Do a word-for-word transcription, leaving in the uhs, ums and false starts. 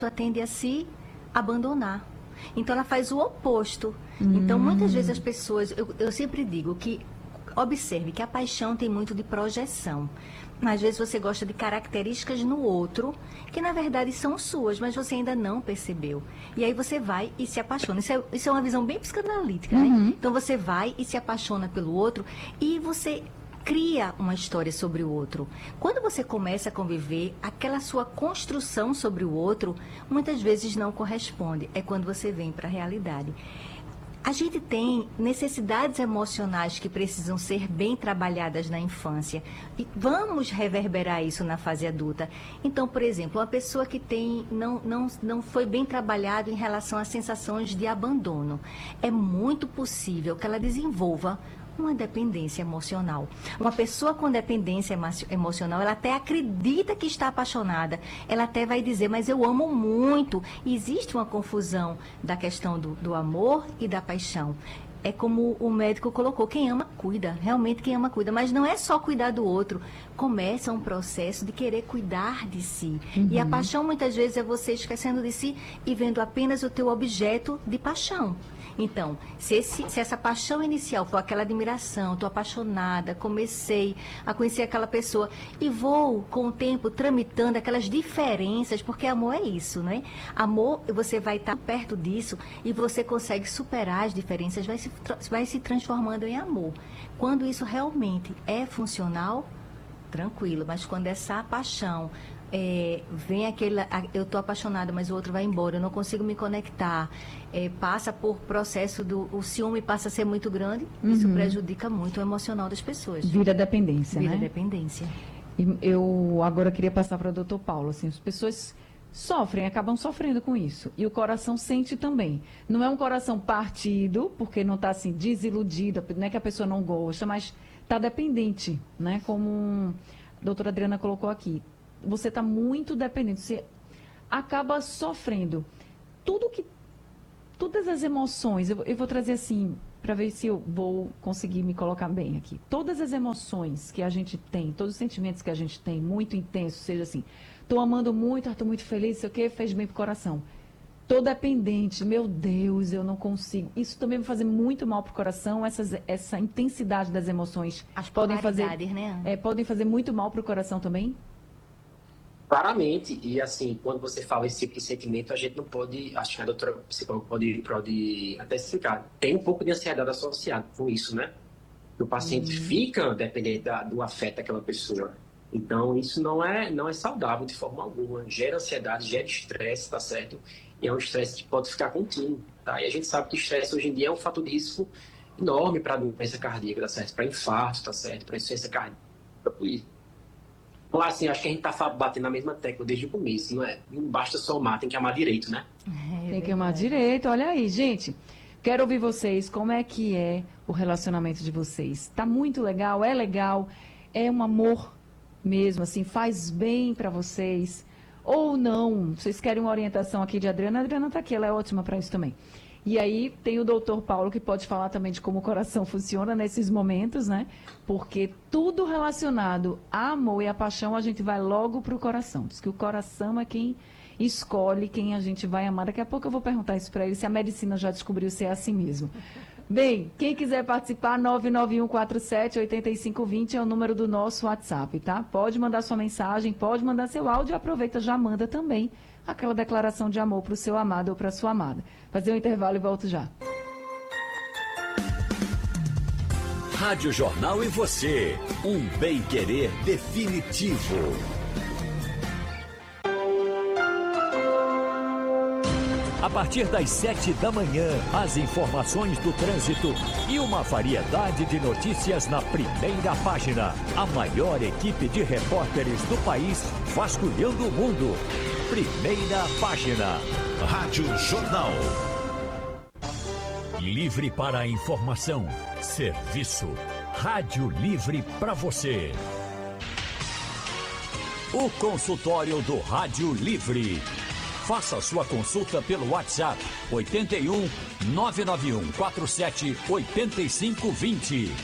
tende a se abandonar. Então, ela faz o oposto. Hum. Então, muitas vezes as pessoas... Eu, eu sempre digo que... Observe que a paixão tem muito de projeção. Às vezes você gosta de características no outro, que na verdade são suas, mas você ainda não percebeu. E aí você vai e se apaixona. Isso é, isso é uma visão bem psicanalítica, né? Uhum. Então você vai e se apaixona pelo outro e você cria uma história sobre o outro. Quando você começa a conviver, aquela sua construção sobre o outro, muitas vezes não corresponde. É quando você vem para a realidade. A gente tem necessidades emocionais que precisam ser bem trabalhadas na infância. E vamos reverberar isso na fase adulta. Então, por exemplo, uma pessoa que tem, não, não, não foi bem trabalhado em relação a sensações de abandono. É muito possível que ela desenvolva uma dependência emocional. Uma pessoa com dependência emocional, ela até acredita que está apaixonada. Ela até vai dizer, mas eu amo muito. E existe uma confusão da questão do, do amor e da paixão. É como o médico colocou, quem ama, cuida. Realmente quem ama, cuida. Mas não é só cuidar do outro. Começa um processo de querer cuidar de si. Uhum. E a paixão, muitas vezes, é você esquecendo de si e vendo apenas o teu objeto de paixão. Então, se, esse, se essa paixão inicial for aquela admiração, estou apaixonada, comecei a conhecer aquela pessoa e vou, com o tempo, tramitando aquelas diferenças, porque amor é isso, né? Amor, você vai estar perto disso e você consegue superar as diferenças, vai se, vai se transformando em amor. Quando isso realmente é funcional, tranquilo, mas quando essa paixão... É, vem aquele, eu estou apaixonada, mas o outro vai embora, eu não consigo me conectar, é, passa por processo do, o ciúme passa a ser muito grande, uhum. Isso prejudica muito o emocional das pessoas. Vira dependência, Vira né? Vira dependência. E eu agora queria passar para o doutor Paulo, assim, as pessoas sofrem, acabam sofrendo com isso, e o coração sente também. Não é um coração partido, porque não está assim, desiludido, não é que a pessoa não gosta, mas está dependente, né? Como a doutora Adriana colocou aqui. Você está muito dependente, você acaba sofrendo. Tudo que, todas as emoções, eu, eu vou trazer assim, para ver se eu vou conseguir me colocar bem aqui. Todas as emoções que a gente tem, todos os sentimentos que a gente tem, muito intensos, seja assim, estou amando muito, estou muito feliz, sei o que, fez bem pro coração. Estou dependente, meu Deus, eu não consigo. Isso também vai fazer muito mal pro coração, essas, essa intensidade das emoções. As podem fazer, né? é, podem fazer muito mal pro coração também? Claramente, e assim, quando você fala esse tipo de sentimento, a gente não pode, acho que a doutora psicóloga pode, pode até explicar, tem um pouco de ansiedade associada com isso, né? O paciente uhum. fica dependente da, do afeto daquela pessoa. Então, isso não é, não é saudável de forma alguma. Gera ansiedade, gera estresse, tá certo? E é um estresse que pode ficar contínuo, tá? E a gente sabe que o estresse hoje em dia é um fator de risco enorme para doença cardíaca, tá certo? Para infarto, tá certo? Para insuficiência cardíaca, por isso. Então, assim, acho que a gente está batendo na mesma tecla desde o começo, não é? Não basta só amar, tem que amar direito, né? É, tem que amar direito, olha aí, gente. Quero ouvir vocês, como é que é o relacionamento de vocês? Tá muito legal, é legal, é um amor mesmo, assim, faz bem para vocês, ou não? Vocês querem uma orientação aqui de Adriana? A Adriana tá aqui, ela é ótima para isso também. E aí tem o doutor Paulo, que pode falar também de como o coração funciona nesses momentos, né? Porque tudo relacionado a amor e a paixão, a gente vai logo para o coração. Diz que o coração é quem escolhe quem a gente vai amar. Daqui a pouco eu vou perguntar isso para ele, se a medicina já descobriu se é assim mesmo. Bem, quem quiser participar, nove nove um quatro sete oito cinco dois zero é o número do nosso WhatsApp, tá? Pode mandar sua mensagem, pode mandar seu áudio, aproveita, já manda também aquela declaração de amor para o seu amado ou para a sua amada. Fazer um intervalo e volto já. Rádio Jornal e você, um bem-querer definitivo. A partir das sete da manhã, as informações do trânsito e uma variedade de notícias na primeira página. A maior equipe de repórteres do país vasculhando o mundo. Primeira página. Rádio Jornal. Livre para a informação. Serviço. Rádio Livre para você. O consultório do Rádio Livre. Faça sua consulta pelo WhatsApp oito um nove nove um quatro sete oito cinco dois zero.